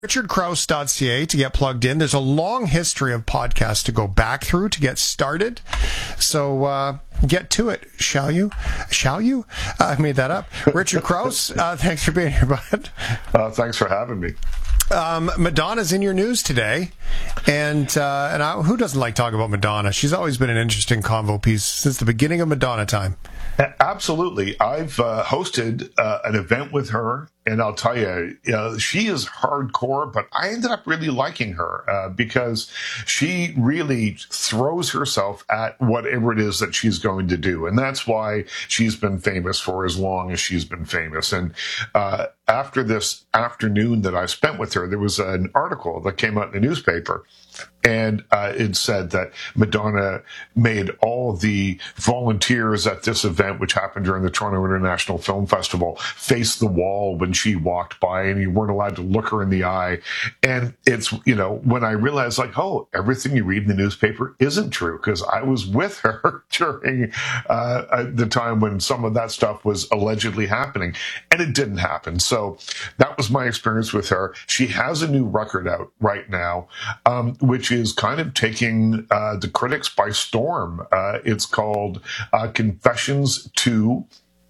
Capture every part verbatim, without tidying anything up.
richard krause dot c a to get plugged in. There's a long history of podcasts to go back through to get started. So uh, get to it, shall you? Shall you? Uh, I made that up. Richard Krause, uh, thanks for being here, bud. Uh, thanks for having me. Um, Madonna's in your news today, and uh, and I, who doesn't like talking about Madonna? She's always been an interesting convo piece since the beginning of Madonna time. Absolutely. I've uh, hosted uh, an event with her, and I'll tell you, you know, she is hardcore, but I ended up really liking her uh, because she really throws herself at whatever it is that she's going to do. And that's why she's been famous for as long as she's been famous. And uh, after this afternoon that I spent with her, there was an article that came out in the newspaper. And uh, it said that Madonna made all the volunteers at this event, which happened during the Toronto International Film Festival, face the wall when she walked by, and you weren't allowed to look her in the eye. And it's, you know, when I realized, like, oh, everything you read in the newspaper isn't true, because I was with her during uh, the time when some of that stuff was allegedly happening, and it didn't happen. So that was my experience with her. She has a new record out right now, um, which is kind of taking uh, the critics by storm. Uh, it's called uh, Confessions two.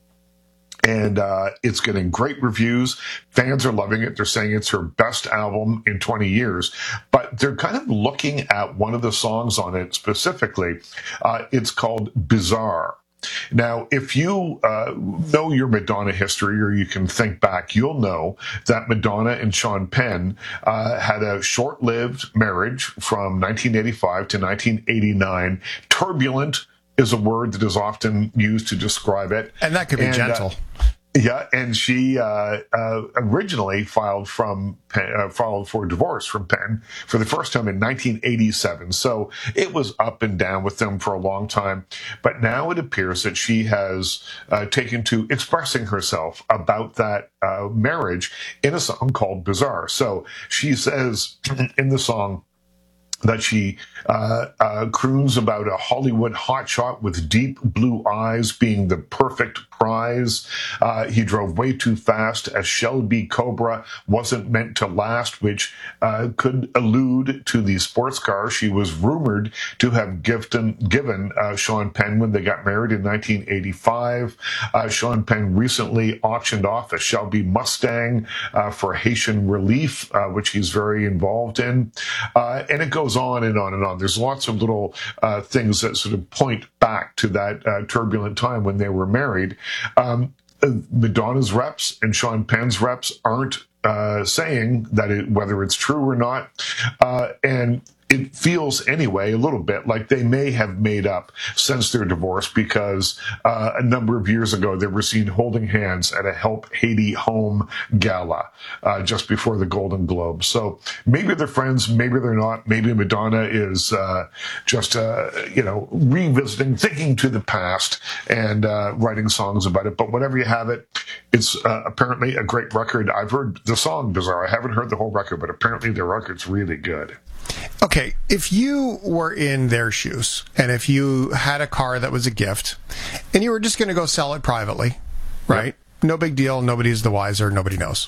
And uh, it's getting great reviews. Fans are loving it. They're saying it's her best album in twenty years. But they're kind of looking at one of the songs on it specifically. Uh, it's called Bizarre. Now, if you uh, know your Madonna history, or you can think back, you'll know that Madonna and Sean Penn uh, had a short-lived marriage from nineteen eighty-five to nineteen eighty-nine. Turbulent is a word that is often used to describe it. And that could be and, gentle. Uh, Yeah, and she uh, uh, originally filed from uh, filed for divorce from Penn for the first time in nineteen eighty-seven. So it was up and down with them for a long time. But now it appears that she has uh, taken to expressing herself about that uh, marriage in a song called Bizarre. So she says in the song that she uh, uh, croons about a Hollywood hotshot with deep blue eyes being the perfect prize. Uh, he drove way too fast. A Shelby Cobra wasn't meant to last, which uh, could allude to the sports car she was rumored to have given, given uh, Sean Penn when they got married in nineteen eighty-five. Uh, Sean Penn recently auctioned off a Shelby Mustang uh, for Haitian relief, uh, which he's very involved in. Uh, and it goes on and on and on. There's lots of little uh, things that sort of point back to that uh, turbulent time when they were married. Um, Madonna's reps and Sean Penn's reps aren't uh, saying that it, whether it's true or not. Uh, and it feels anyway a little bit like they may have made up since their divorce, because uh, a number of years ago they were seen holding hands at a Help Haiti Home gala uh, just before the Golden Globes. So maybe they're friends, maybe they're not. Maybe Madonna is uh, just, uh, you know, revisiting, thinking to the past and uh, writing songs about it. But whatever you have it, it's uh, apparently a great record. I've heard the song Bizarre. I haven't heard the whole record, but apparently the record's really good. Okay, if you were in their shoes, and if you had a car that was a gift, and you were just going to go sell it privately, right? Yep. No big deal. Nobody's the wiser. Nobody knows.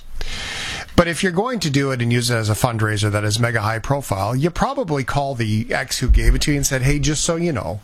But if you're going to do it and use it as a fundraiser that is mega high profile, you probably call the ex who gave it to you and said, hey, just so you know,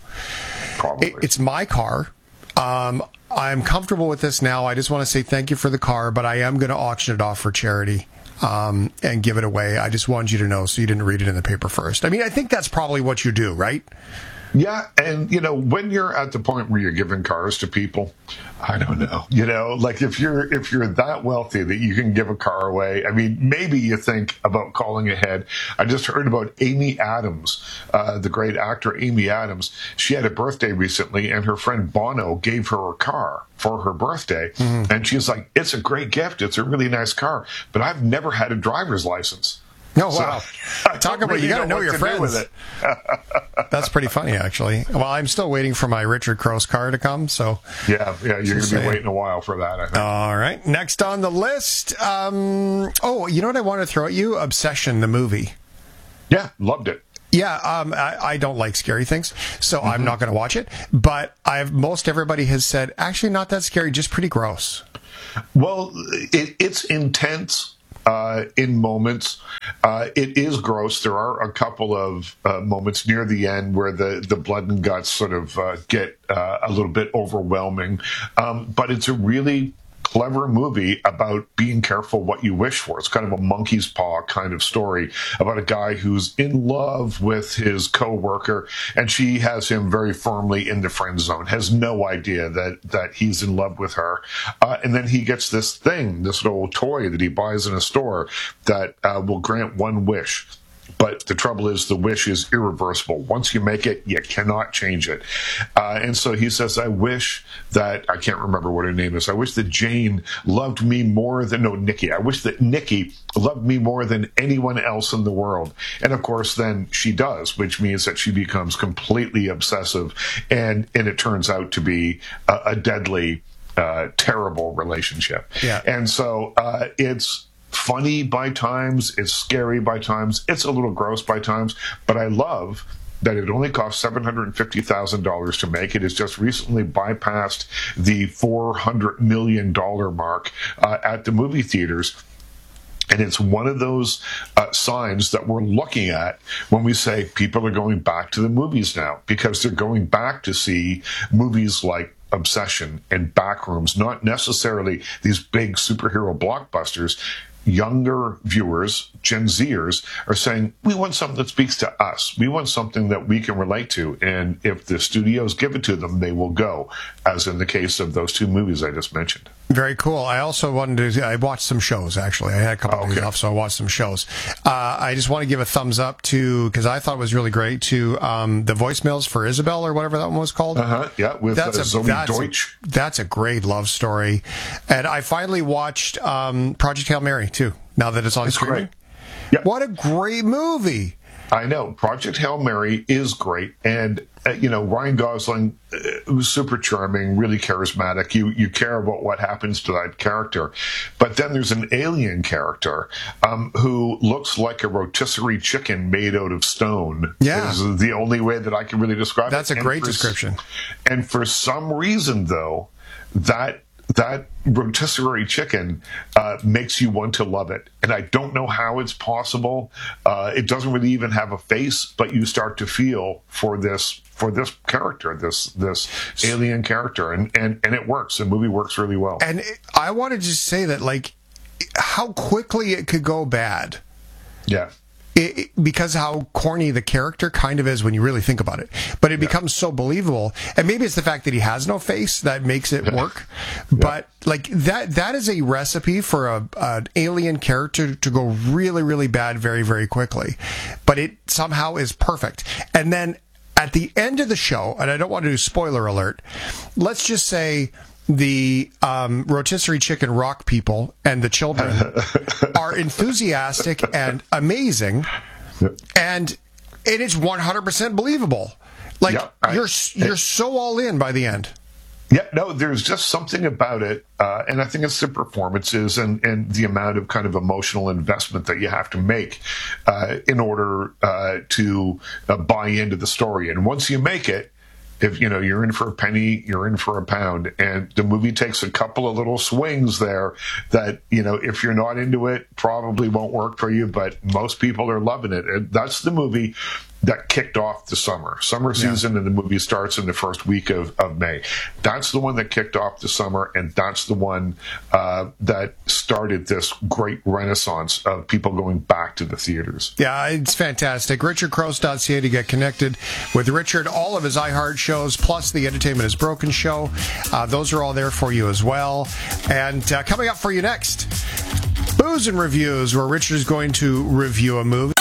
it, it's my car. Um, I'm comfortable with this now. I just want to say thank you for the car, but I am going to auction it off for charity. Um, and give it away. I just wanted you to know so you didn't read it in the paper first. I mean, I think that's probably what you do, right? Yeah, and, you know, when you're at the point where you're giving cars to people, I don't know, you know, like if you're if you're that wealthy that you can give a car away, I mean, maybe you think about calling ahead. I just heard about Amy Adams, uh, the great actor Amy Adams. She had a birthday recently, and her friend Bono gave her a car for her birthday. Mm-hmm. And she's like, it's a great gift. It's a really nice car, but I've never had a driver's license. Oh, wow. So, Talk about, really you got to know your friends. With it. That's pretty funny, actually. Well, I'm still waiting for my Richard Krause car to come, so. Yeah, yeah, you're going to be waiting a while for that, I think. All right. Next on the list. Um, oh, you know what I want to throw at you? Obsession, the movie. Yeah, loved it. Yeah, um, I, I don't like scary things, so mm-hmm. I'm not going to watch it. But I've most everybody has said, actually not that scary, just pretty gross. Well, it, it's intense. uh, in moments. Uh, it is gross. There are a couple of uh, moments near the end where the, the blood and guts sort of uh, get uh, a little bit overwhelming. Um, but it's a really clever movie about being careful what you wish for. It's kind of a monkey's paw kind of story about a guy who's in love with his co-worker, and she has him very firmly in the friend zone, has no idea that, that he's in love with her. Uh, and then he gets this thing, this little toy that he buys in a store that uh, will grant one wish. But the trouble is the wish is irreversible. Once you make it, you cannot change it. Uh, and so he says, I wish that, I can't remember what her name is, I wish that Jane loved me more than, no, Nikki. I wish that Nikki loved me more than anyone else in the world. And of course, then she does, which means that she becomes completely obsessive. And, and it turns out to be a, a deadly, uh, terrible relationship. Yeah. And so uh, it's funny by times, it's scary by times, it's a little gross by times, but I love that it only cost seven hundred fifty thousand dollars to make. It has just recently bypassed the four hundred million dollars mark uh, at the movie theaters. And it's one of those uh, signs that we're looking at when we say people are going back to the movies now, because they're going back to see movies like Obsession and Backrooms, not necessarily these big superhero blockbusters. Younger viewers, Gen Zers, are saying, we want something that speaks to us. We want something that we can relate to. And if the studios give it to them, they will go, as in the case of those two movies I just mentioned. Very cool. I also wanted to, I watched some shows, actually. I had a couple oh, of okay. days off, so I watched some shows. Uh, I just want to give a thumbs up to, because I thought it was really great, to um, the voicemails for Isabel, or whatever that one was called. Uh-huh, yeah, with that's uh, a, Zoe that's Deutsch. A, that's a great love story. And I finally watched um, Project Hail Mary, too, now that it's on That's streaming. great. Yep. What a great movie. I know. Project Hail Mary is great. And, uh, you know, Ryan Gosling uh, was super charming, really charismatic. You you care about what happens to that character. But then there's an alien character um, who looks like a rotisserie chicken made out of stone. Yeah. Is the only way that I can really describe That's it. That's a and great for, description. And for some reason, though, that that rotisserie chicken uh, makes you want to love it. And I don't know how it's possible. Uh, it doesn't really even have a face, but you start to feel for this for this character, this this alien character. And, and, and it works. The movie works really well. And it, I wanted to say that, like, how quickly it could go bad. Yeah. It, it, because how corny the character kind of is when you really think about it. But it yeah. becomes so believable. And maybe it's the fact that he has no face that makes it work. yeah. But like that that is a recipe for a an alien character to go really, really bad very, very quickly. But it somehow is perfect. And then at the end of the show, and I don't want to do spoiler alert, let's just say the um, rotisserie chicken rock people and the children are enthusiastic and amazing, yep. and it is one hundred percent believable. Like, yep, I, you're you're it, so all in by the end. Yeah, no, there's just something about it, uh, and I think it's the performances and, and the amount of kind of emotional investment that you have to make uh, in order uh, to uh, buy into the story. And once you make it, if you know you're in for a penny, you're in for a pound. And the movie takes a couple of little swings there that, you know, if you're not into it, probably won't work for you, but most people are loving it. And that's the movie that kicked off the summer. Summer season, yeah. and the movie starts in the first week of, of May. That's the one that kicked off the summer, and that's the one uh, that started this great renaissance of people going back to the theaters. Yeah, it's fantastic. richard crouse dot c a to get connected with Richard. All of his iHeart shows, plus the Entertainment is Broken show. Uh, those are all there for you as well. And uh, coming up for you next, Booze and Reviews, where Richard is going to review a movie.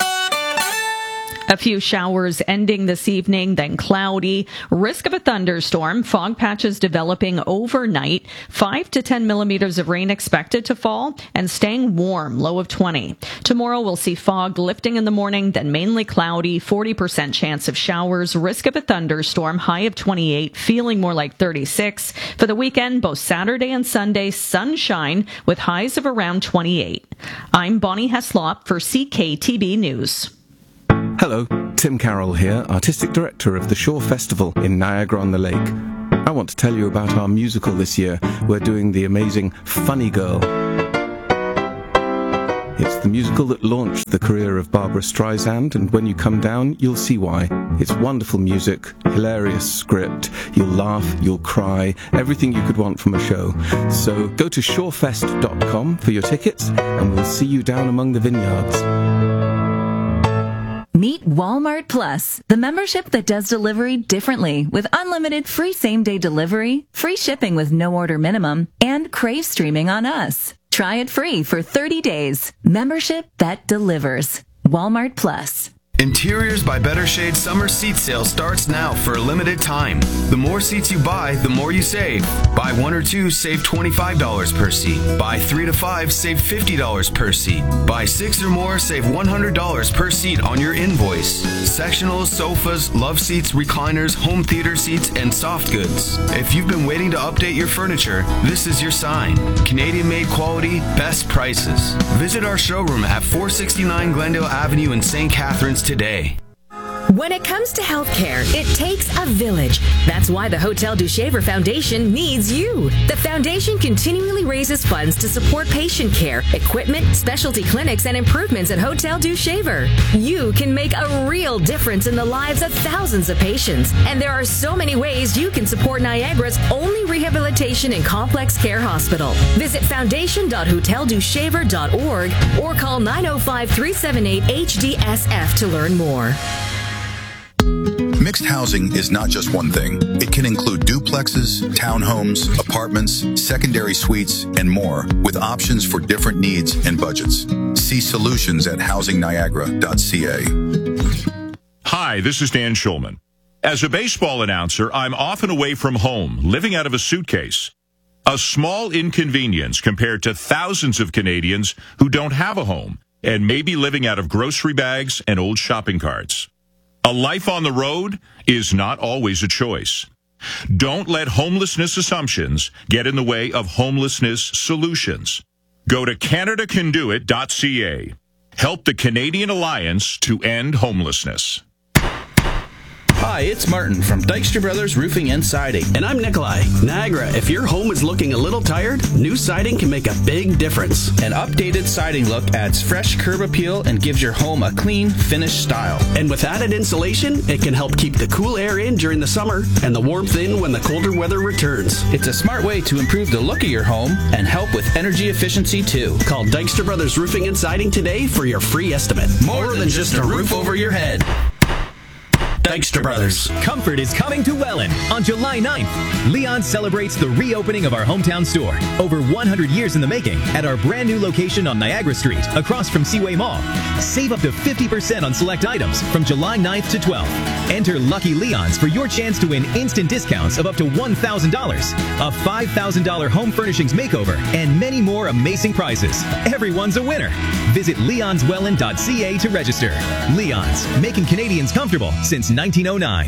A few showers ending this evening, then cloudy. Risk of a thunderstorm. Fog patches developing overnight. Five to ten millimeters of rain expected to fall, and staying warm, low of twenty. Tomorrow we'll see fog lifting in the morning, then mainly cloudy. forty percent chance of showers. Risk of a thunderstorm. High of twenty-eight, feeling more like thirty-six. For the weekend, both Saturday and Sunday, sunshine with highs of around twenty-eight. I'm Bonnie Heslop for C K T B News. Hello, Tim Carroll here, Artistic Director of the Shore Festival in Niagara-on-the-Lake. I want to tell you about our musical this year. We're doing the amazing Funny Girl. It's the musical that launched the career of Barbra Streisand, and when you come down, you'll see why. It's wonderful music, hilarious script, you'll laugh, you'll cry, everything you could want from a show. So go to shorefest dot com for your tickets, and we'll see you down among the vineyards. Meet Walmart Plus, the membership that does delivery differently with unlimited free same-day delivery, free shipping with no order minimum, and Crave streaming on us. Try it free for thirty days. Membership that delivers. Walmart Plus. Interiors by Better Shade summer seat sale starts now for a limited time. The more seats you buy, the more you save. Buy one or two, save twenty-five dollars per seat. Buy three to five, save fifty dollars per seat. Buy six or more, save one hundred dollars per seat on your invoice. Sectionals, sofas, love seats, recliners, home theater seats, and soft goods. If you've been waiting to update your furniture, this is your sign. Canadian-made quality, best prices. Visit our showroom at four sixty-nine Glendale Avenue in Saint Catharines today. When it comes to healthcare, it takes a village. That's why the Hotel du Shaver Foundation needs you. The foundation continually raises funds to support patient care, equipment, specialty clinics, and improvements at Hotel du Shaver. You can make a real difference in the lives of thousands of patients, and there are so many ways you can support Niagara's only rehabilitation and complex care hospital. Visit foundation dot hotel du shaver dot org or call nine oh five, three seven eight, H D S F to learn more. Mixed housing is not just one thing. It can include duplexes, townhomes, apartments, secondary suites, and more, with options for different needs and budgets. See solutions at housing niagara dot c a. Hi, this is Dan Schulman. As a baseball announcer, I'm often away from home, living out of a suitcase. A small inconvenience compared to thousands of Canadians who don't have a home and may be living out of grocery bags and old shopping carts. A life on the road is not always a choice. Don't let homelessness assumptions get in the way of homelessness solutions. Go to canada can do it dot c a. Help the Canadian Alliance to End Homelessness. Hi, it's Martin from Dykstra Brothers Roofing and Siding. And I'm Nikolai. Niagara, if your home is looking a little tired, new siding can make a big difference. An updated siding look adds fresh curb appeal and gives your home a clean, finished style. And with added insulation, it can help keep the cool air in during the summer and the warmth in when the colder weather returns. It's a smart way to improve the look of your home and help with energy efficiency too. Call Dykstra Brothers Roofing and Siding today for your free estimate. More, More than, than just a roof over your head. Dykstra Brothers. Comfort is coming to Welland on July ninth. Leon celebrates the reopening of our hometown store, over one hundred years in the making, at our brand new location on Niagara Street, across from Seaway Mall. Save up to fifty percent on select items from July ninth to twelfth. Enter Lucky Leons for your chance to win instant discounts of up to one thousand dollars, a five thousand dollars home furnishings makeover, and many more amazing prizes. Everyone's a winner. Visit leons welland dot c a to register. Leon's, making Canadians comfortable since nineteen oh nine.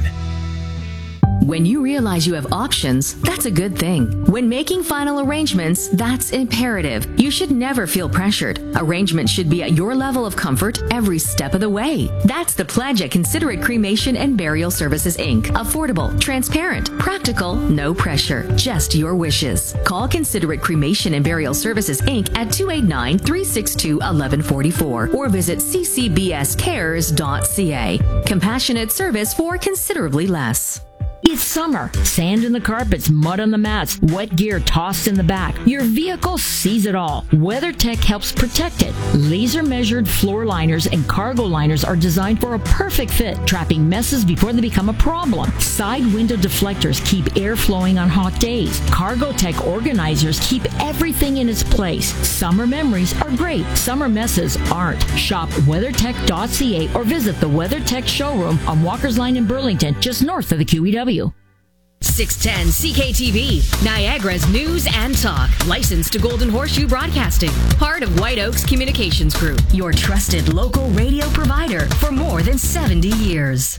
When you realize you have options, that's a good thing. When making final arrangements, that's imperative. You should never feel pressured. Arrangements should be at your level of comfort every step of the way. That's the pledge at Considerate Cremation and Burial Services, Incorporated. Affordable, transparent, practical, no pressure, just your wishes. Call Considerate Cremation and Burial Services, Incorporated at two eight nine, three six two, one one four four or visit c c b s cares dot c a. Compassionate service for considerably less. It's summer. Sand in the carpets, mud on the mats, wet gear tossed in the back. Your vehicle sees it all. WeatherTech helps protect it. Laser-measured floor liners and cargo liners are designed for a perfect fit, trapping messes before they become a problem. Side window deflectors keep air flowing on hot days. CargoTech organizers keep everything in its place. Summer memories are great. Summer messes aren't. Shop weathertech dot c a or visit the WeatherTech showroom on Walker's Line in Burlington, just north of the Q E W. six ten C K T V, Niagara's news and talk. Licensed to Golden Horseshoe Broadcasting. Part of White Oaks Communications Group. Your trusted local radio provider for more than seventy years.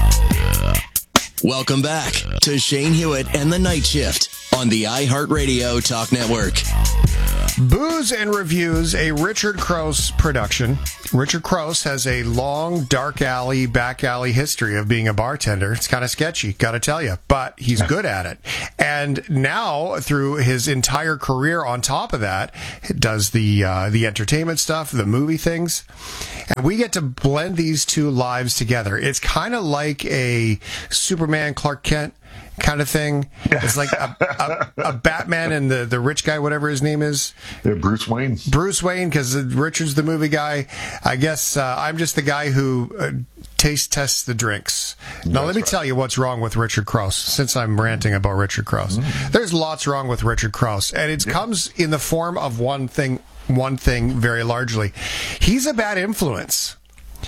Welcome back to Shane Hewitt and the Night Shift on the iHeartRadio Talk Network. Booze and Reviews, a Richard Crouse production. Richard Crouse has a long, dark alley, back alley history of being a bartender. It's kind of sketchy, got to tell you, but he's good at it. And now, through his entire career on top of that, it does the uh, the entertainment stuff, the movie things. And we get to blend these two lives together. It's kind of like a Superman Clark Kent kind of thing. It's like a, a, a Batman and the, the rich guy, whatever his name is. Yeah, Bruce Wayne. Bruce Wayne, because Richard's the movie guy. I guess uh, I'm just the guy who uh, taste tests the drinks. Now, That's let me right. tell you what's wrong with Richard Crouse, since I'm ranting about Richard Crouse. Mm. There's lots wrong with Richard Crouse, and it yeah. comes in the form of one thing, one thing very largely. He's a bad influence.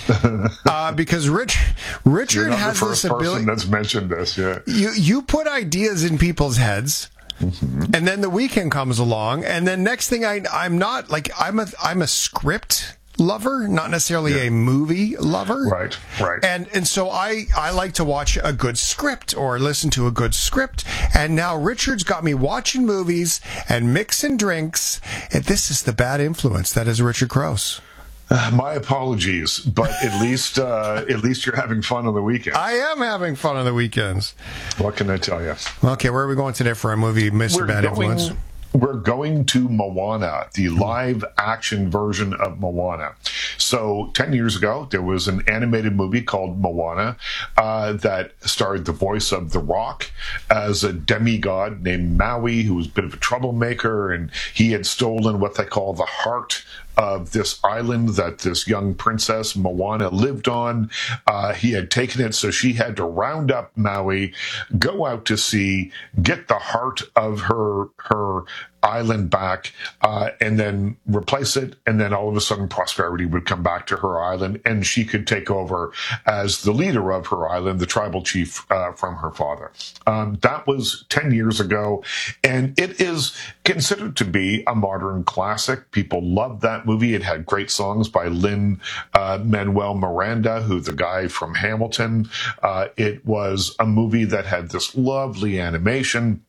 uh, because Rich, Richard You're not has the first this ability. person that's mentioned this, yeah. You you put ideas in people's heads, mm-hmm. and then the weekend comes along, and then next thing I I'm not like I'm a I'm a script lover, not necessarily yeah. a movie lover. Right, right. And and so I I like to watch a good script or listen to a good script. And now Richard's got me watching movies and mixing drinks, and this is the bad influence that is Richard Crouse. Uh, my apologies, but at least uh, at least you're having fun on the weekend. I am having fun on the weekends. What can I tell you? Okay, where are we going today for our movie, Mister We're Bad going, Influence? We're going to Moana, the live-action version of Moana. So ten years ago, there was an animated movie called Moana uh, that starred the voice of The Rock as a demigod named Maui, who was a bit of a troublemaker, and he had stolen what they call the heart of this island that this young princess Moana lived on. Uh, he had taken it, so she had to round up Maui, go out to sea, get the heart of her her island back, uh, and then replace it, and then all of a sudden prosperity would come back to her island, and she could take over as the leader of her island, the tribal chief uh, from her father. Um, that was ten years ago, and it is considered to be a modern classic. People love that movie. It had great songs by Lin-Manuel uh, Miranda, who's the guy from Hamilton. Uh, it was a movie that had this lovely animation,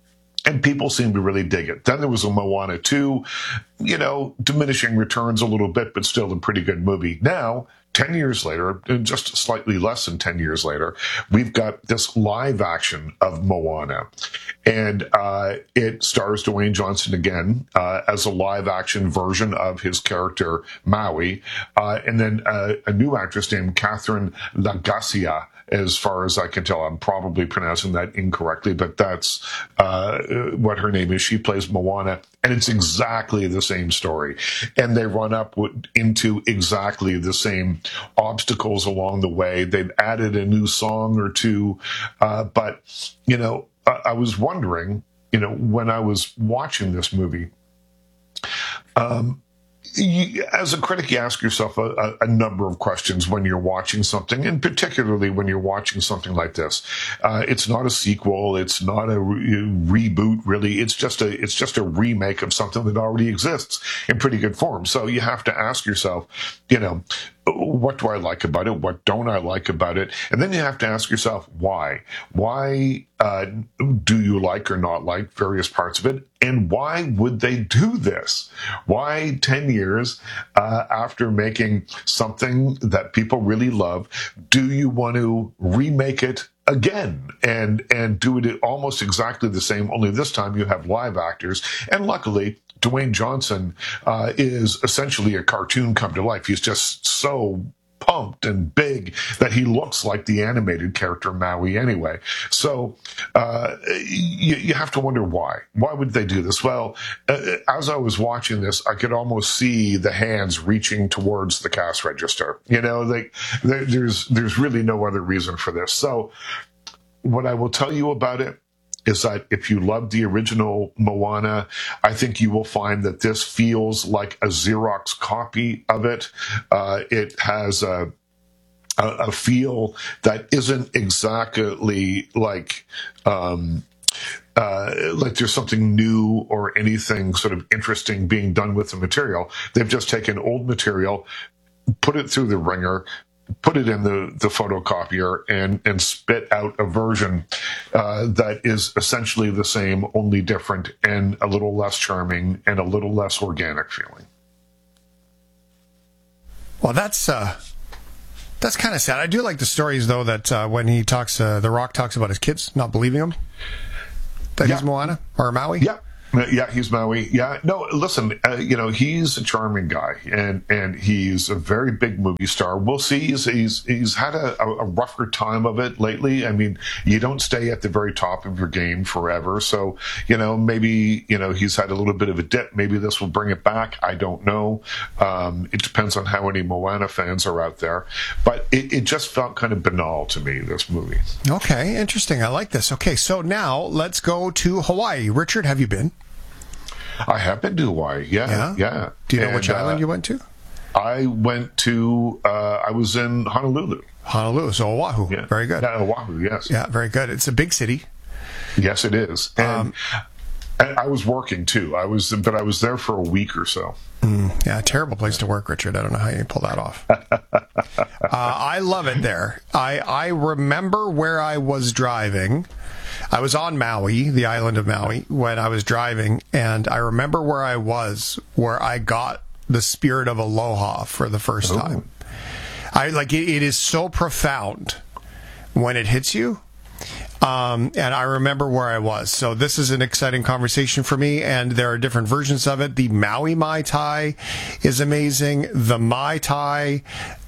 and people seem to really dig it. Then there was a Moana two, you know, diminishing returns a little bit, but still a pretty good movie. Now, ten years later, just slightly less than ten years later, we've got this live action of Moana. And uh, it stars Dwayne Johnson again uh, as a live action version of his character Maui. Uh, and then uh, a new actress named Catherine Lagacia. As far as I can tell, I'm probably pronouncing that incorrectly, but that's uh, what her name is. She plays Moana, and it's exactly the same story. And they run up into exactly the same obstacles along the way. They've added a new song or two, uh, but, you know, I, I was wondering, you know, when I was watching this movie, um, You, as a critic, you ask yourself a, a number of questions when you're watching something, and particularly when you're watching something like this. Uh, it's not a sequel. It's not a re- reboot, really. It's just a it's just a remake of something that already exists in pretty good form. So you have to ask yourself, you know, what do I like about it? What don't I like about it? And then you have to ask yourself, why? Why uh, do you like or not like various parts of it? And why would they do this? Why ten years uh, after making something that people really love, do you want to remake it again and and do it almost exactly the same, only this time you have live actors? And luckily, Dwayne Johnson uh, is essentially a cartoon come to life. He's just so pumped and big that he looks like the animated character Maui anyway. So uh, you, you have to wonder why. Why would they do this? Well, uh, as I was watching this, I could almost see the hands reaching towards the cash register. You know, like there, there's there's really no other reason for this. So what I will tell you about it is that if you love the original Moana, I think you will find that this feels like a Xerox copy of it. Uh, it has a, a, a feel that isn't exactly like, um, uh, like there's something new or anything sort of interesting being done with the material. They've just taken old material, put it through the ringer, put it in the, the photocopier and, and spit out a version uh, that is essentially the same, only different and a little less charming and a little less organic feeling. Well, that's uh, that's kind of sad. I do like the stories, though, that uh, when he talks, uh, The Rock talks about his kids not believing him, that yeah. he's Moana or Maui. Yeah. Yeah, he's Maui. Yeah, no, listen, uh, you know, he's a charming guy, and, and he's a very big movie star. We'll see. He's he's, he's had a, a rougher time of it lately. I mean, you don't stay at the very top of your game forever. So, you know, maybe, you know, he's had a little bit of a dip. Maybe this will bring it back. I don't know. Um, it depends on how many Moana fans are out there. But it, it just felt kind of banal to me, this movie. Okay, interesting. I like this. Okay, so now let's go to Hawaii. Richard, have you been? I have been to Hawaii, yeah, yeah. yeah. Do you know and, which island uh, you went to? I went to, uh, I was in Honolulu. Honolulu, so Oahu. Yeah. Very good. Yeah, Oahu, yes. Yeah, very good. It's a big city. Yes, it is. And, Um, and I was working, too. I was, but I was there for a week or so. Mm, yeah, terrible place to work, Richard. I don't know how you pull that off. uh, I love it there. I, I remember where I was driving. I was on Maui, the island of Maui, when I was driving, and I remember where I was, where I got the spirit of aloha for the first Ooh. time. I like it, it is so profound when it hits you. Um, and I remember where I was. So this is an exciting conversation for me, and there are different versions of it. The Maui Mai Tai is amazing. The Mai Tai,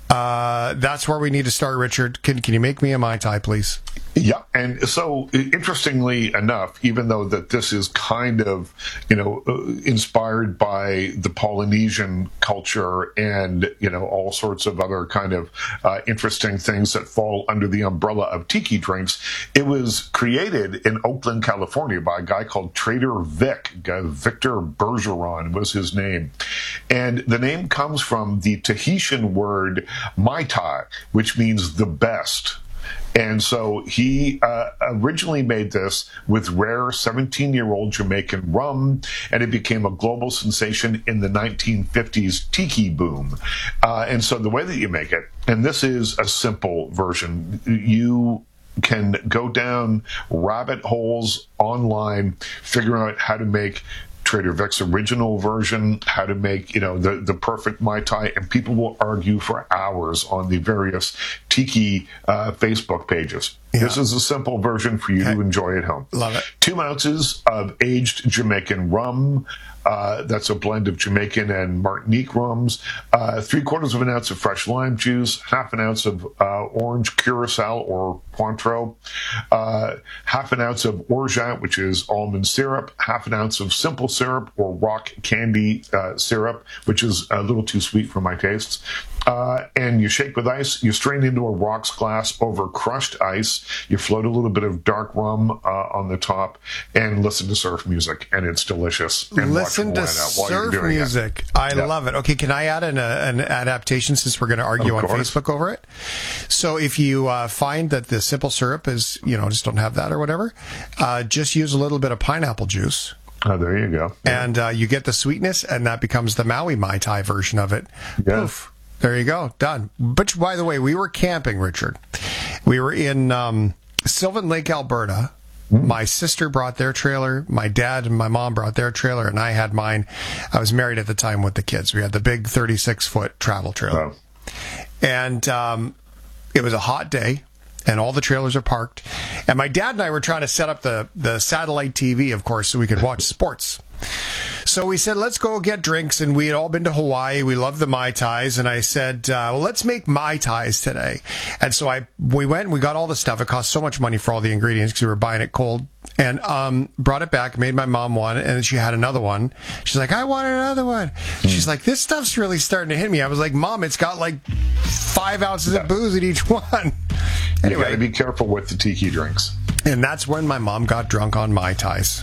uh, that's where we need to start, Richard. Can, can you make me a Mai Tai, please? Yeah, and so interestingly enough, even though that this is kind of, you know, uh, inspired by the Polynesian culture and, you know, all sorts of other kind of uh, interesting things that fall under the umbrella of tiki drinks, it was created in Oakland, California by a guy called Trader Vic. Victor Bergeron was his name. And the name comes from the Tahitian word Mai Tai, which means the best. And so he uh, originally made this with rare seventeen-year-old Jamaican rum, and it became a global sensation in the nineteen fifties tiki boom. Uh, and so the way that you make it, and this is a simple version, you can go down rabbit holes online, figure out how to make Trader Vic's original version, how to make, you know, the, the perfect Mai Tai, and people will argue for hours on the various tiki uh, Facebook pages. Yeah. This is a simple version for you okay. to enjoy at home. Love it. Two ounces of aged Jamaican rum. Uh, that's a blend of Jamaican and Martinique rums. Uh, three quarters of an ounce of fresh lime juice. Half an ounce of uh, orange curacao or Cointreau. Uh, half an ounce of orgeat, which is almond syrup. Half an ounce of simple syrup or rock candy uh, syrup, which is a little too sweet for my tastes. Uh, and you shake with ice. You strain into a rocks glass over crushed ice. You float a little bit of dark rum uh, on the top and listen to surf music, and it's delicious. And listen to surf music. It. I yeah. love it. Okay, can I add an, uh, an adaptation since we're going to argue on Facebook over it? So if you uh, find that the simple syrup is, you know, just don't have that or whatever, uh, just use a little bit of pineapple juice. Oh, there you go. Yeah. And uh, you get the sweetness, and that becomes the Maui Mai Tai version of it. Yeah. Poof. There you go. Done. But, by the way, we were camping, Richard. We were in um, Sylvan Lake, Alberta. Mm. My sister brought their trailer. My dad and my mom brought their trailer, and I had mine. I was married at the time with the kids. We had the big thirty-six foot travel trailer. Oh. And um, it was a hot day, and all the trailers are parked. And my dad and I were trying to set up the, the satellite T V, of course, so we could watch sports. So we said, let's go get drinks, and we had all been to Hawaii. We love the Mai Tais, and I said, uh, well, let's make Mai Tais today. And so I we went and we got all the stuff. It cost so much money for all the ingredients because we were buying it cold, and um, brought it back, made my mom one, and then she had another one. She's like, I want another one. She's like, this stuff's really starting to hit me. I was like, Mom, it's got like five ounces yeah. of booze in each one. Anyway, you got to be careful with the tiki drinks. And that's when my mom got drunk on Mai Tais.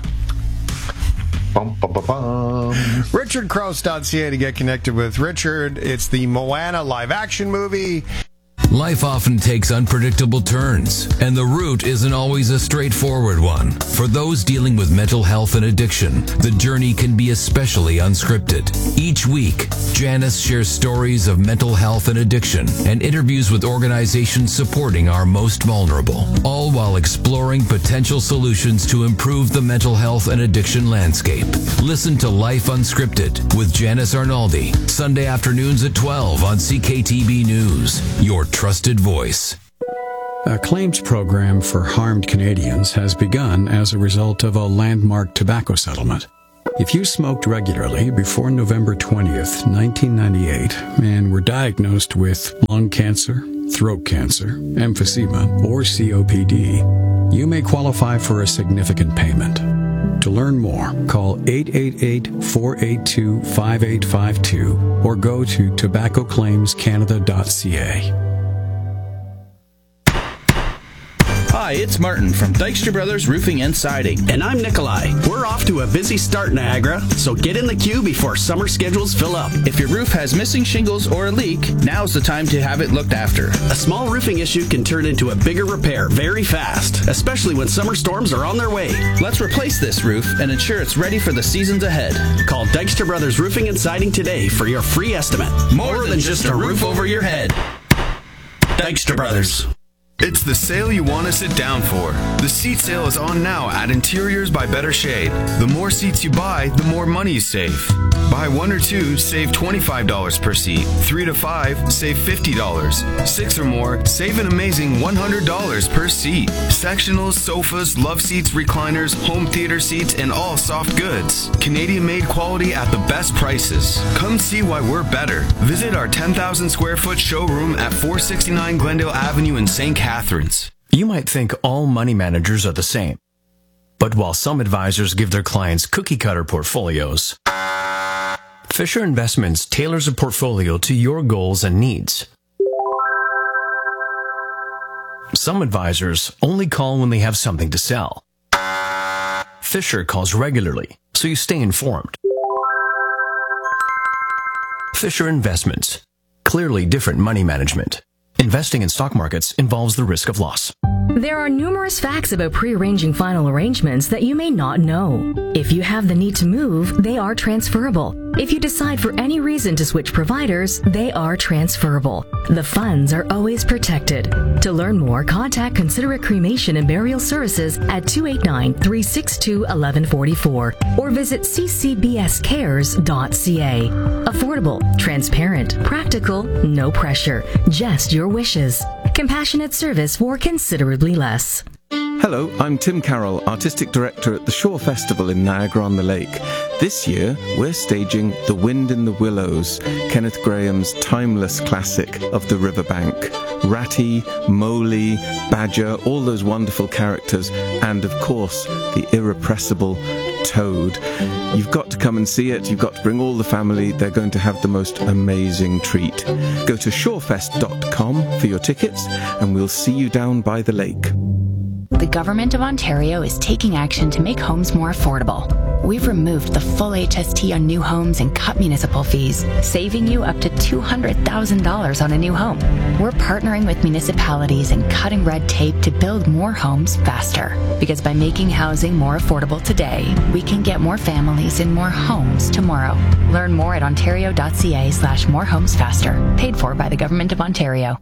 Bum, bum, bum, bum. Richard Crouse dot C A to get connected with Richard. It's the Moana live action movie. Life often takes unpredictable turns, and the route isn't always a straightforward one. For those dealing with mental health and addiction, the journey can be especially unscripted. Each week, Janice shares stories of mental health and addiction and interviews with organizations supporting our most vulnerable, all while exploring potential solutions to improve the mental health and addiction landscape. Listen to Life Unscripted with Janice Arnaldi, Sunday afternoons at twelve on C K T B News, your trusted voice. A claims program for harmed Canadians has begun as a result of a landmark tobacco settlement. If you smoked regularly before November twentieth, nineteen ninety-eight, and were diagnosed with lung cancer, throat cancer, emphysema, or C O P D, you may qualify for a significant payment. To learn more, call eight eight eight, four eight two, five eight five two or go to tobacco claims canada dot c a. Hi, it's Martin from Dykstra Brothers Roofing and Siding. And I'm Nikolai. We're off to a busy start, Niagara, so get in the queue before summer schedules fill up. If your roof has missing shingles or a leak, now's the time to have it looked after. A small roofing issue can turn into a bigger repair very fast, especially when summer storms are on their way. Let's replace this roof and ensure it's ready for the seasons ahead. Call Dykstra Brothers Roofing and Siding today for your free estimate. More, More than, than just a roof over your head. Dykstra Brothers. It's the sale you want to sit down for. The seat sale is on now at Interiors by Better Shade. The more seats you buy, the more money you save. Buy one or two, save twenty-five dollars per seat. Three to five, save fifty dollars. Six or more, save an amazing one hundred dollars per seat. Sectionals, sofas, love seats, recliners, home theater seats, and all soft goods. Canadian-made quality at the best prices. Come see why we're better. Visit our ten thousand square foot showroom at four sixty-nine Glendale Avenue in Saint Catharines. You might think all money managers are the same. But while some advisors give their clients cookie-cutter portfolios, Fisher Investments tailors a portfolio to your goals and needs. Some advisors only call when they have something to sell. Fisher calls regularly, so you stay informed. Fisher Investments. Clearly different money management. Investing in stock markets involves the risk of loss. There are numerous facts about pre-arranging final arrangements that you may not know. If you have the need to move, they are transferable. If you decide for any reason to switch providers, they are transferable. The funds are always protected. To learn more, contact Considerate Cremation and Burial Services at two eight nine, three six two, one one four four or visit c c b s cares dot c a. Affordable, transparent, practical, no pressure, just your wishes. Compassionate service for considerably less. Hello, I'm Tim Carroll, Artistic Director at the Shore Festival in Niagara-on-the-Lake. This year, we're staging The Wind in the Willows, Kenneth Grahame's timeless classic of the riverbank. Ratty, Moley, Badger, all those wonderful characters, and of course, the irrepressible Toad. You've got to come and see it. You've got to bring all the family. They're going to have the most amazing treat. Go to shorefest dot com for your tickets, and we'll see you down by the lake. The Government of Ontario is taking action to make homes more affordable. We've removed the full H S T on new homes and cut municipal fees, saving you up to two hundred thousand dollars on a new home. We're partnering with municipalities and cutting red tape to build more homes faster. Because by making housing more affordable today, we can get more families in more homes tomorrow. Learn more at ontario dot c a slash more homes faster. Paid for by the Government of Ontario.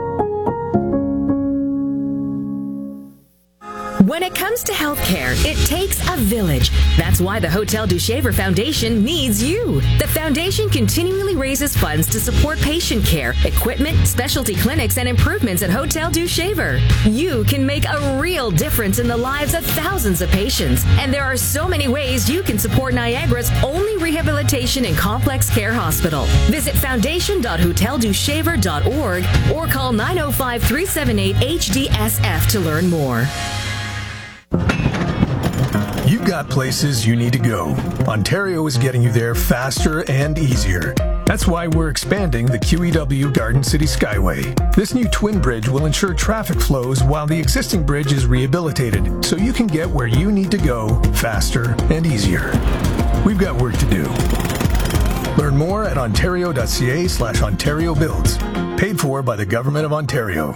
When it comes to healthcare, it takes a village. That's why the Hotel du Shaver Foundation needs you. The foundation continually raises funds to support patient care, equipment, specialty clinics, and improvements at Hotel du Shaver. You can make a real difference in the lives of thousands of patients, and there are so many ways you can support Niagara's only rehabilitation and complex care hospital. Visit foundation dot hotel du shaver dot org or call nine oh five, three seven eight, H D S F to learn more. You've got places you need to go. Ontario is getting you there faster and easier. That's why we're expanding the Q E W Garden City Skyway. This new twin bridge will ensure traffic flows while the existing bridge is rehabilitated, so you can get where you need to go faster and easier. We've got work to do. Learn more at ontario dot c a slash ontario builds. Paid for by the Government of Ontario.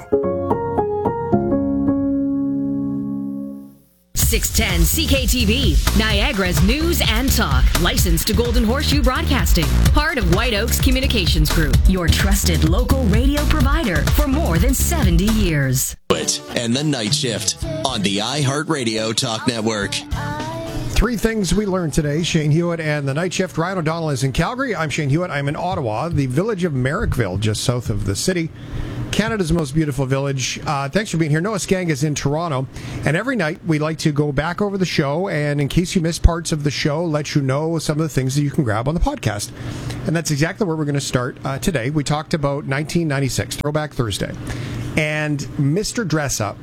six ten C K T V, Niagara's news and talk. Licensed to Golden Horseshoe Broadcasting. Part of White Oaks Communications Group. Your trusted local radio provider for more than seventy years. And the Night Shift on the iHeartRadio Talk Network. Three things we learned today. Shane Hewitt and the Night Shift. Ryan O'Donnell is in Calgary. I'm Shane Hewitt. I'm in Ottawa, the village of Merrickville, just south of the city. Canada's most beautiful village. Uh, thanks for being here. Noah Skang is in Toronto. And every night we like to go back over the show and in case you missed parts of the show, let you know some of the things that you can grab on the podcast. And that's exactly where we're going to start uh, today. We talked about nineteen ninety-six, Throwback Thursday. And Mister Dress-Up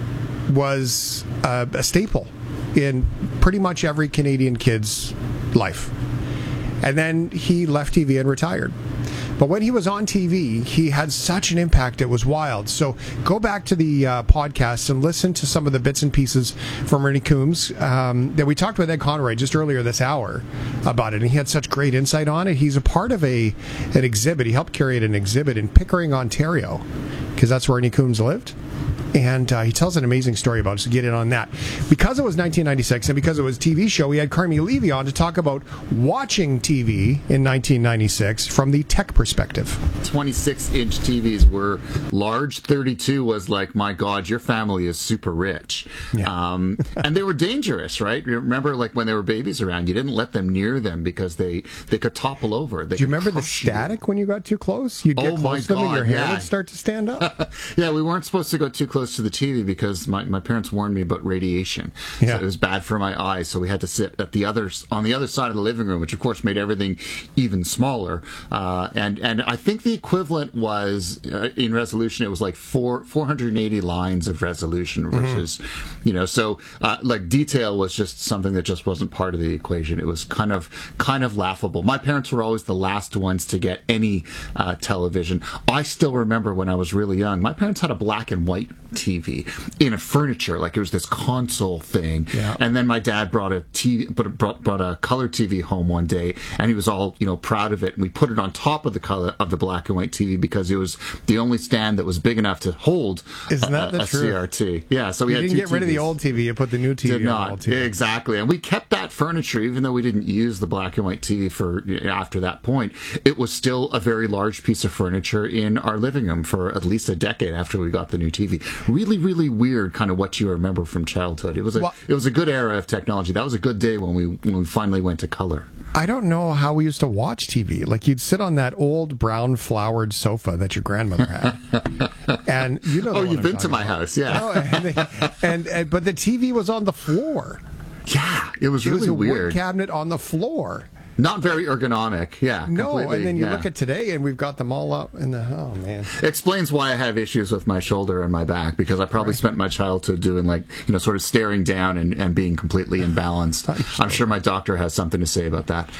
was uh, a staple in pretty much every Canadian kid's life. And then he left T V and retired. But when he was on T V, he had such an impact, it was wild. So go back to the uh, podcast and listen to some of the bits and pieces from Ernie Coombs um, that we talked with Ed Conroy just earlier this hour about it. And he had such great insight on it. He's a part of a an exhibit. He helped curate an exhibit in Pickering, Ontario, because that's where Ernie Coombs lived. And uh, he tells an amazing story about it, so get in on that. Because it was nineteen ninety-six and because it was a T V show, we had Carmi Levy on to talk about watching T V in nineteen ninety-six from the tech perspective. twenty-six inch T Vs were large. thirty-two was like, my God, your family is super rich. Yeah. Um, and they were dangerous, right? Remember, like when there were babies around, you didn't let them near them because they, they could topple over. They Do you remember the static you. when you got too close? You'd get oh close to them God, and your hair yeah. would start to stand up? Yeah, we weren't supposed to go too close to the T V because my, my parents warned me about radiation. Yeah. So it was bad for my eyes. So we had to sit at the other on the other side of the living room, which of course made everything even smaller. Uh, and and I think the equivalent was uh, in resolution, it was like four four hundred eighty lines of resolution versus, mm-hmm. you know, so uh, like detail was just something that just wasn't part of the equation. It was kind of kind of laughable. My parents were always the last ones to get any uh, television. I still remember when I was really young, my parents had a black and white T V in a furniture, like it was this console thing. Yeah. And then my dad brought a T V, brought, brought a color T V home one day, and he was all, you know, proud of it. And we put it on top of the color of the black and white T V because it was the only stand that was big enough to hold Isn't that a, the a truth? C R T. Yeah, so we you had didn't two get rid T Vs. of the old T V. You put the new T V Did on not. the old T V. Exactly. And we kept that furniture, even though we didn't use the black and white T V for after that point. It was still a very large piece of furniture in our living room for at least a decade after we got the new T V. Really, really weird kind of what you remember from childhood. It was a well, it was a good era of technology. That was a good day when we when we finally went to color. I don't know how we used to watch T V. Like you'd sit on that old brown flowered sofa that your grandmother had, and you know. Oh, you've been to my about. house, yeah. Oh, and, they, and, and but the T V was on the floor. Yeah, it was it really was a weird. Wood cabinet on the floor. Not very ergonomic, yeah. No, and then you yeah. look at today, and we've got them all up in the. Oh man! Explains why I have issues with my shoulder and my back because I probably right. spent my childhood doing like you know sort of staring down and, and being completely imbalanced. I'm sure my doctor has something to say about that.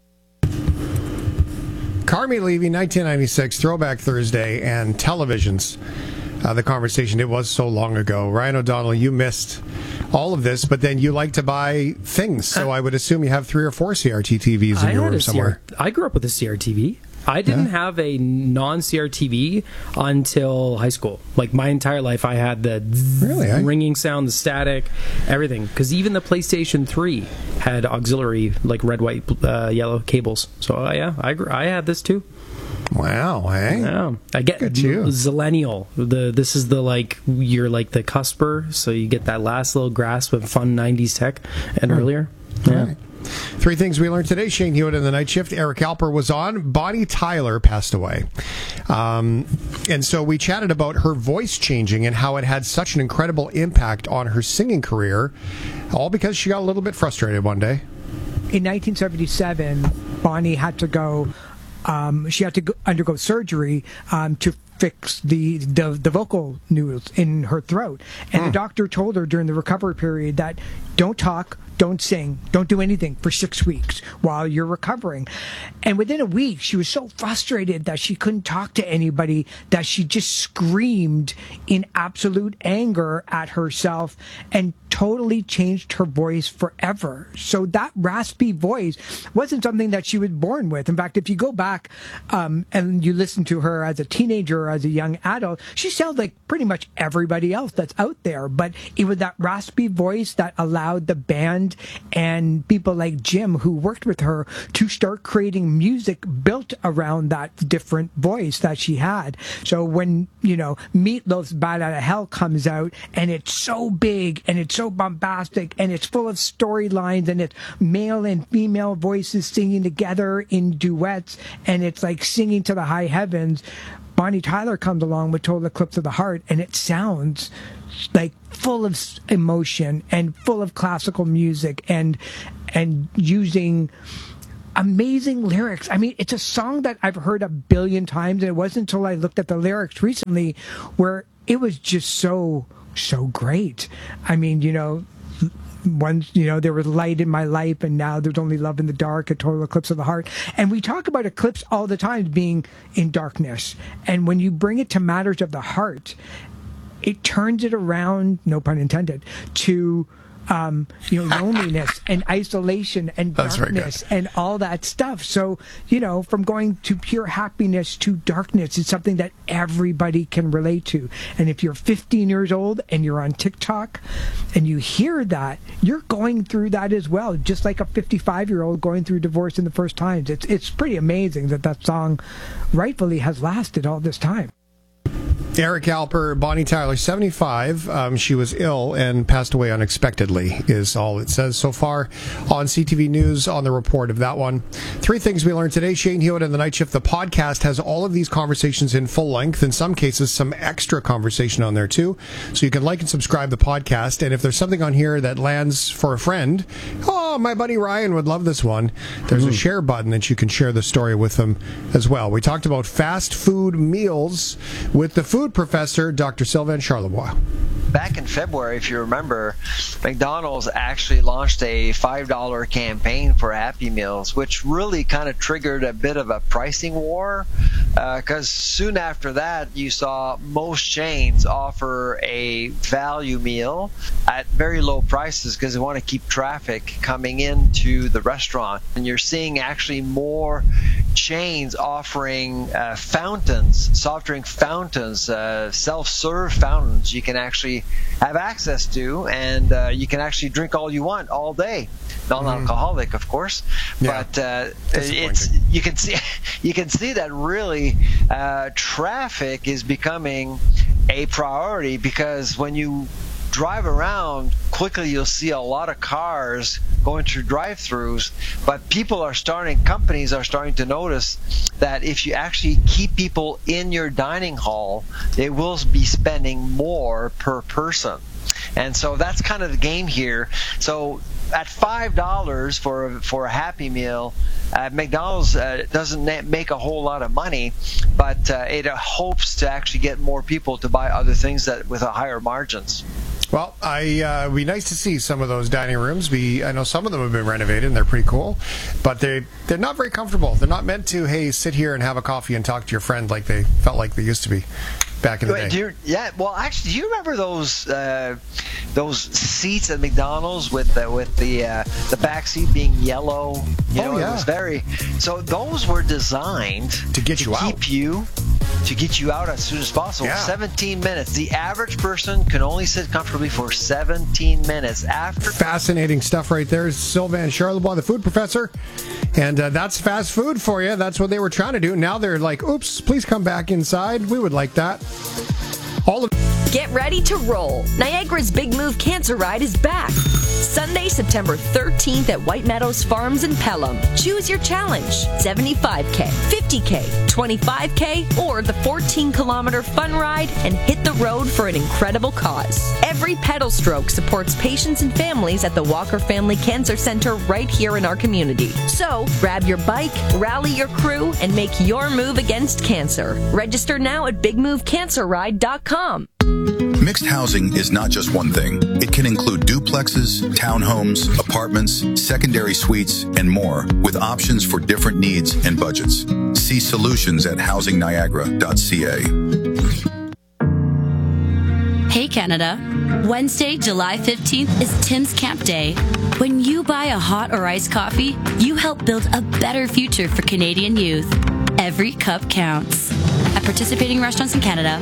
Carmi Levy, nineteen ninety-six, Throwback Thursday, and televisions. Uh, the conversation, it was so long ago. Ryan O'Donnell, you missed all of this, but then you like to buy things, so I would assume you have three or four C R T T Vs in I your room C R- somewhere. I grew up with a C R T V. I didn't yeah. have a non-C R T V until high school. Like my entire life, I had the really, eh? ringing sound, the static, everything. Because even the PlayStation three had auxiliary, like red, white, uh, yellow cables. So uh, yeah, I gr- I had this too. Wow, hey. Yeah. I get you. Zillennial. The this is the like you're like the cusper, so you get that last little grasp of fun nineties tech and hmm. earlier. Yeah. Right. Three things we learned today. Shane Hewitt in the Night Shift. Eric Alper was on. Bonnie Tyler passed away. Um, and so we chatted about her voice changing and how it had such an incredible impact on her singing career, all because she got a little bit frustrated one day. In nineteen seventy-seven, Bonnie had to go, um, she had to go, undergo surgery um, to fix the, the the vocal noodles in her throat. And mm. the doctor told her during the recovery period that don't talk, don't sing, don't do anything for six weeks while you're recovering. And within a week, she was so frustrated that she couldn't talk to anybody that she just screamed in absolute anger at herself and totally changed her voice forever. So that raspy voice wasn't something that she was born with. In fact, if you go back um, and you listen to her as a teenager or as a young adult, she sounds like pretty much everybody else that's out there. But it was that raspy voice that allowed the band and people like Jim, who worked with her, to start creating music built around that different voice that she had. So when, you know, Meatloaf's Bad Out of Hell comes out, and it's so big and it's so bombastic and it's full of storylines and it's male and female voices singing together in duets and it's like singing to the high heavens, Bonnie Tyler comes along with Total Eclipse of the Heart, and it sounds like full of emotion and full of classical music and and using amazing lyrics. I mean, it's a song that I've heard a billion times, and it wasn't until I looked at the lyrics recently where it was just so, so great. I mean, you know, once, you know, there was light in my life, and now there's only love in the dark, a total eclipse of the heart. And we talk about eclipse all the time being in darkness. And when you bring it to matters of the heart, it turns it around, no pun intended, to um, you know, loneliness and isolation and darkness and all that stuff. So, you know, from going to pure happiness to darkness, it's something that everybody can relate to. And if you're fifteen years old and you're on TikTok and you hear that, you're going through that as well, just like a fifty-five-year-old going through divorce in the first times. It's, it's pretty amazing that that song rightfully has lasted all this time. Eric Alper, Bonnie Tyler, seventy-five. Um, she was ill and passed away unexpectedly, is all it says so far on C T V News on the report of that one. Three things we learned today. Shane Hewitt and the Night Shift, the podcast, has all of these conversations in full length. In some cases, some extra conversation on there, too. So you can like and subscribe the podcast. And if there's something on here that lands for a friend, oh, my buddy Ryan would love this one, there's mm. a share button that you can share the story with them as well. We talked about fast food meals with the food professor, Doctor Sylvain Charlebois. Back in February, if you remember, McDonald's actually launched a five dollar campaign for Happy Meals, which really kind of triggered a bit of a pricing war, because uh, soon after that, you saw most chains offer a value meal at very low prices because they want to keep traffic coming into the restaurant. And you're seeing actually more chains offering uh, fountains, soft drink fountains, uh, self-serve fountains you can actually have access to, and uh, you can actually drink all you want all day. Non-alcoholic, mm. of course, yeah. but uh, it's you can see you can see that really uh, traffic is becoming a priority, because when you drive around, quickly you'll see a lot of cars going through drive-thrus, but people are starting, companies are starting to notice that if you actually keep people in your dining hall, they will be spending more per person. And so that's kind of the game here. So at five dollars for a, for a Happy Meal, uh, McDonald's uh, doesn't make a whole lot of money, but uh, it uh, hopes to actually get more people to buy other things that with a higher margins. Well, I uh, it'd be nice to see some of those dining rooms. Be I know some of them have been renovated and they're pretty cool, but they they're not very comfortable. They're not meant to, hey, sit here and have a coffee and talk to your friend like they felt like they used to be back in the day. Do you, yeah, well, actually, do you remember those uh, those seats at McDonald's with the, with the uh, the back seat being yellow? You oh know, yeah. It was very. So those were designed to get you to out. Keep you. To get you out as soon as possible. Yeah. seventeen minutes. The average person can only sit comfortably for seventeen minutes. After Fascinating stuff right there. Sylvain Charlebois, the food professor. And uh, that's fast food for you. That's what they were trying to do. Now they're like, oops, please come back inside. We would like that. All of Get ready to roll. Niagara's Big Move Cancer Ride is back. Sunday, September thirteenth at White Meadows Farms in Pelham. Choose your challenge. seventy-five K, fifty K, twenty-five K, or the fourteen kilometer fun ride, and hit the road for an incredible cause. Every pedal stroke supports patients and families at the Walker Family Cancer Center right here in our community. So, grab your bike, rally your crew, and make your move against cancer. Register now at big move cancer ride dot com. Mixed housing is not just one thing. It can include duplexes, townhomes, apartments, secondary suites, and more, with options for different needs and budgets. See solutions at housing niagara dot c a. Hey Canada, Wednesday, July fifteenth is Tim's Camp Day. When you buy a hot or iced coffee, you help build a better future for Canadian youth. Every cup counts. At participating restaurants in Canada.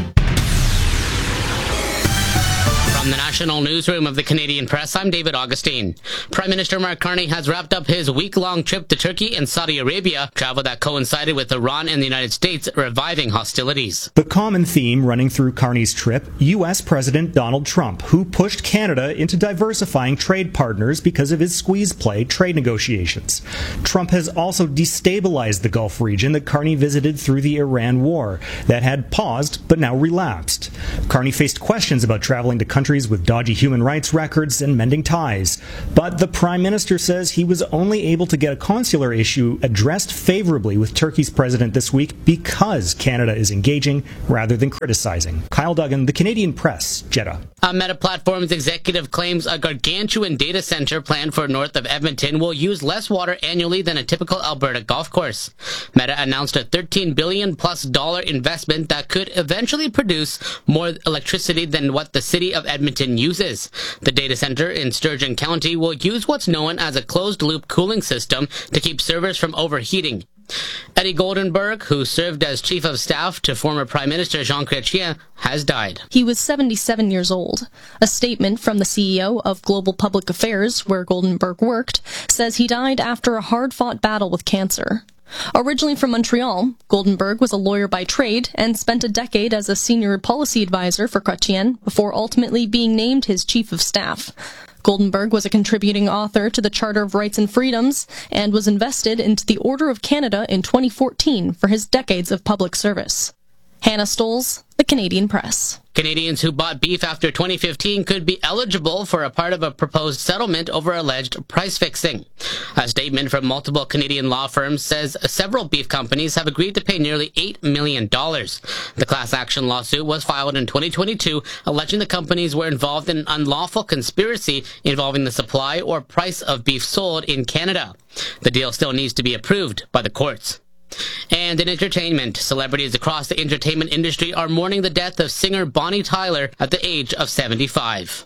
From the National Newsroom of the Canadian Press, I'm David Augustine. Prime Minister Mark Carney has wrapped up his week-long trip to Turkey and Saudi Arabia, travel that coincided with Iran and the United States reviving hostilities. The common theme running through Carney's trip, U S President Donald Trump, who pushed Canada into diversifying trade partners because of his squeeze-play trade negotiations. Trump has also destabilized the Gulf region that Carney visited through the Iran war, that had paused but now relapsed. Carney faced questions about traveling to countries with dodgy human rights records and mending ties. But the Prime Minister says he was only able to get a consular issue addressed favorably with Turkey's president this week because Canada is engaging rather than criticizing. Kyle Duggan, The Canadian Press, Jeddah. A Meta Platforms executive claims a gargantuan data center planned for north of Edmonton will use less water annually than a typical Alberta golf course. Meta announced a thirteen billion dollars plus dollar investment that could eventually produce more electricity than what the city of Edmonton uses. The data center in Sturgeon County will use what's known as a closed-loop cooling system to keep servers from overheating. Eddie Goldenberg, who served as chief of staff to former Prime Minister Jean Chrétien, has died. He was seventy-seven years old. A statement from the C E O of Global Public Affairs, where Goldenberg worked, says he died after a hard-fought battle with cancer. Originally from Montreal, Goldenberg was a lawyer by trade and spent a decade as a senior policy advisor for Chrétien before ultimately being named his chief of staff. Goldenberg was a contributing author to the Charter of Rights and Freedoms and was invested into the Order of Canada in twenty fourteen for his decades of public service. Hannah Stoles, The Canadian Press. Canadians who bought beef after twenty fifteen could be eligible for a part of a proposed settlement over alleged price fixing. A statement from multiple Canadian law firms says several beef companies have agreed to pay nearly eight million dollars. The class action lawsuit was filed in twenty twenty-two, alleging the companies were involved in an unlawful conspiracy involving the supply or price of beef sold in Canada. The deal still needs to be approved by the courts. And in entertainment, celebrities across the entertainment industry are mourning the death of singer Bonnie Tyler at the age of seventy-five.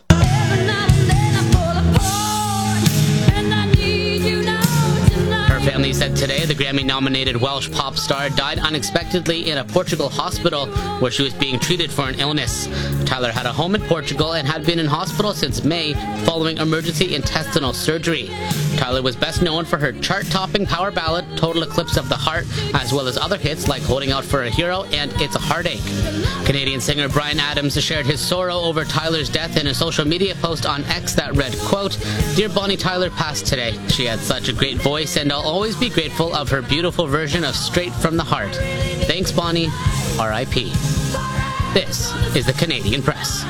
Her family said today the Grammy-nominated Welsh pop star died unexpectedly in a Portugal hospital where she was being treated for an illness. Tyler had a home in Portugal and had been in hospital since May following emergency intestinal surgery. Tyler was best known for her chart-topping power ballad Total Eclipse of the Heart, as well as other hits like Holding Out for a Hero and It's a Heartache. Canadian singer Bryan Adams shared his sorrow over Tyler's death in a social media post on X that read, quote, "Dear Bonnie Tyler passed today. She had such a great voice and I'll always be grateful of her beautiful version of Straight from the Heart. Thanks, Bonnie. R I P" This is the Canadian Press.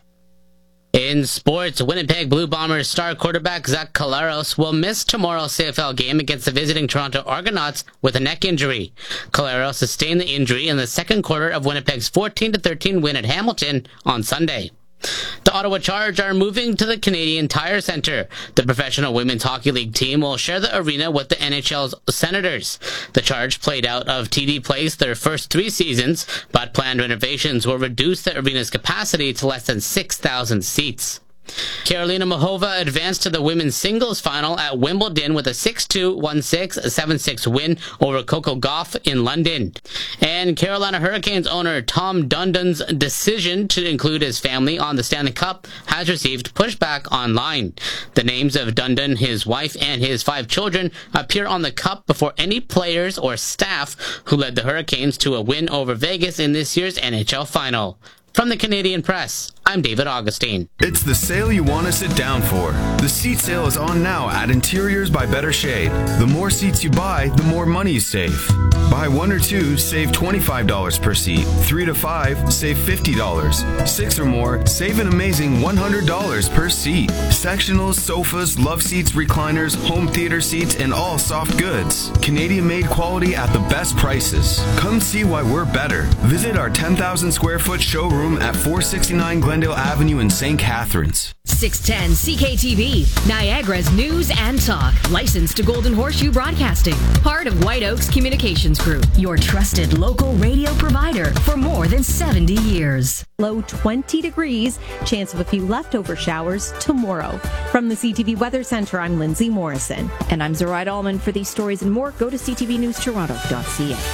In sports, Winnipeg Blue Bombers star quarterback Zach Collaros will miss tomorrow's C F L game against the visiting Toronto Argonauts with a neck injury. Collaros sustained the injury in the second quarter of Winnipeg's fourteen to thirteen win at Hamilton on Sunday. The Ottawa Charge are moving to the Canadian Tire Centre. The Professional Women's Hockey League team will share the arena with the N H L's Senators. The Charge played out of T D Place their first three seasons, but planned renovations will reduce the arena's capacity to less than six thousand seats. Karolina Muchova advanced to the women's singles final at Wimbledon with a six two, one six, seven six win over Coco Gauff in London. And Carolina Hurricanes owner Tom Dundon's decision to include his family on the Stanley Cup has received pushback online. The names of Dundon, his wife, and his five children appear on the cup before any players or staff who led the Hurricanes to a win over Vegas in this year's N H L final. From the Canadian Press, I'm David Augustine. It's the sale you want to sit down for. The seat sale is on now at Interiors by Better Shade. The more seats you buy, the more money you save. Buy one or two, save twenty-five dollars per seat. Three to five, save fifty dollars. Six or more, save an amazing one hundred dollars per seat. Sectionals, sofas, love seats, recliners, home theater seats, and all soft goods. Canadian-made quality at the best prices. Come see why we're better. Visit our ten thousand square foot showroom at four sixty-nine Glendale Avenue in Saint Catharines. six ten C K T V. V, Niagara's news and talk. Licensed to Golden Horseshoe Broadcasting. Part of White Oaks Communications Group. Your trusted local radio provider for more than seventy years. Low twenty degrees. Chance of a few leftover showers tomorrow. From the C T V Weather Center, I'm Lindsay Morrison. And I'm Zoraida Allman. For these stories and more, go to c t v news toronto dot c a.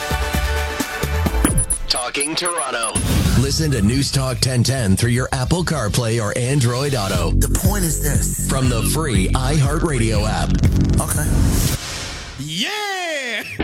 Talking Toronto. Listen to News Talk ten ten through your Apple CarPlay or Android Auto. The point is this. From the free iHeartRadio app. Okay.